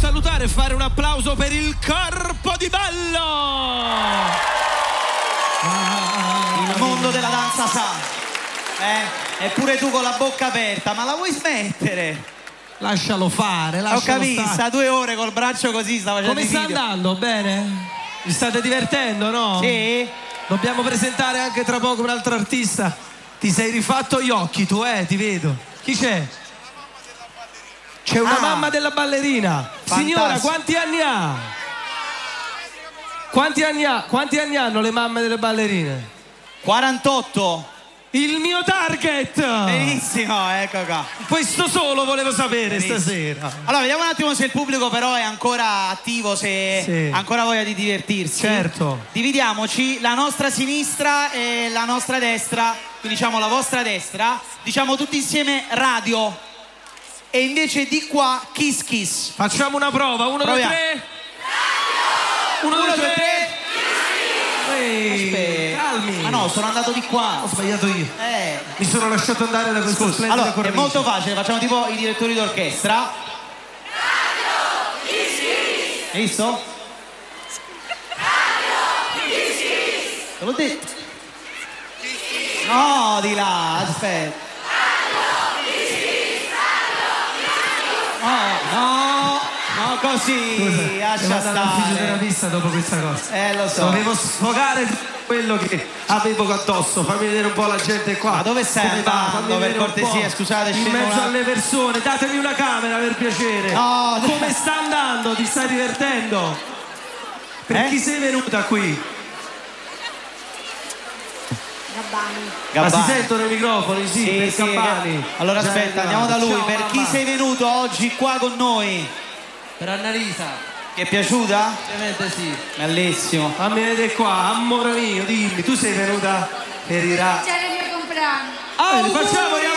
salutare e fare un applauso per il corpo di ballo. Il mondo della danza sa. Eppure tu con la bocca aperta, ma la vuoi smettere? Lascialo fare, lascialo Ho capito, stare. sta 2 ore col braccio così, sta facendo Come i sta video. andando? Bene? Vi state divertendo, no? Sì. Dobbiamo presentare anche tra poco un altro artista. Ti sei rifatto gli occhi tu, ti vedo. Chi c'è? C'è una mamma della ballerina. Fantastico. Signora, quanti anni ha? Quanti anni hanno le mamme delle ballerine? 48. Il mio target! Benissimo, ecco qua. Questo solo volevo sapere Benissimo. stasera. Allora, vediamo un attimo se il pubblico però è ancora attivo, se ha ancora voglia di divertirsi. Certo. Dividiamoci, la nostra sinistra e la nostra destra, quindi diciamo la vostra destra, diciamo tutti insieme radio. E invece di qua kiss kiss. Facciamo una prova, 1, 2, 3. Radio! 1, 2, 3. Aspetta. Calmi. Ma no, sono andato di qua. Ho sbagliato io. Mi sono lasciato andare da questo splendido Allora, cornice. è molto facile, facciamo tipo i direttori d'orchestra. Radio Kiss. Hai visto? Radio Kiss. Te l'ho detto. No, di là, aspetta. No, così. Scusa, lascia devo andare al stare. fisioterapista dopo questa cosa. Lo so. Dovevo sfogare quello che avevo addosso. Fammi vedere un po' la gente qua. Ma dove stai Come va? andando, Fammi per vedere un cortesia, po'. scusate, In scendo mezzo una- alle persone, datemi una camera per piacere. No, come sta andando? Ti stai divertendo? Per chi sei venuta qui? Ma si sentono i microfoni? Sì, per Gabbani. Allora Già aspetta, è andiamo da lui. arrivato. Ciao, Per chi mamma. sei venuto oggi qua con noi? Per Annalisa. Ti è piaciuta? Ovviamente sì. Bellissimo. Fammi vedere qua, amore mio, dimmi, tu sei venuta per i C'era il mio compleanno. Facciamo gli